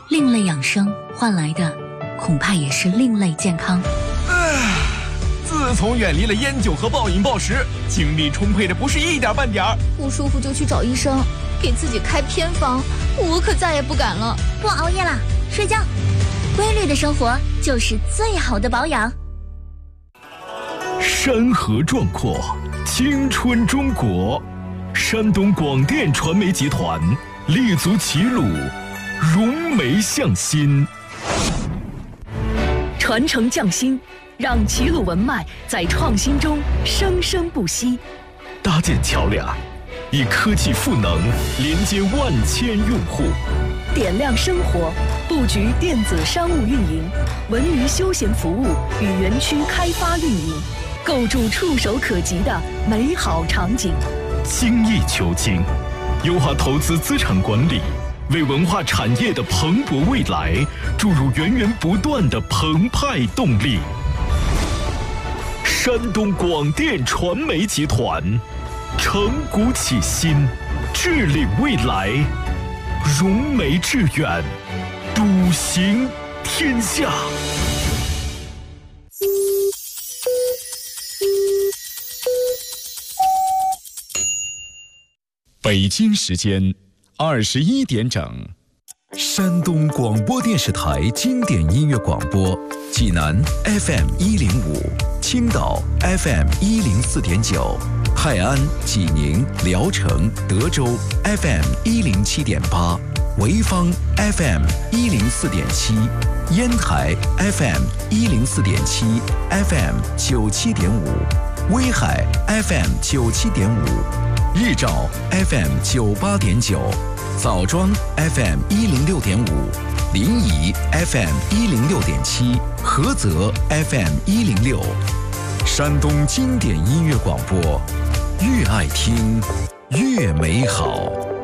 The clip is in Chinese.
另类养生换来的恐怕也是另类健康。 自从远离了烟酒和暴饮暴食，精力充沛的不是一点半点儿。 不舒服就去找医生，给自己开偏方，我可再也不敢了。 不熬夜了，睡觉，规律的生活就是最好的保养。 山河壮阔，青春中国，山东广电传媒集团立足齐鲁，融媒向心， 传承匠心，让齐鲁文脉在创新中生生不息。 搭建桥梁，以科技赋能连接万千用户。 点亮生活，布局电子商务运营、文娱休闲服务与园区开发运营，构筑触手可及的美好场景。 精益求精，优化投资资产管理，为文化产业的蓬勃未来注入源源不断的澎湃动力。山东广电传媒集团，承古启新，致力未来，融媒致远，笃行天下。 北京时间21点整，山东广播电视台经典音乐广播，济南 FM105，青岛 FM104.9，泰安、济宁、聊城、德州 FM107.8，潍坊 FM104.7，烟台 FM104.7 FM97.5，威海 FM97.5，日照 FM98.9，枣庄 FM106.5，临沂 FM106.7，菏泽 FM106。山东经典音乐广播，越爱听越美好。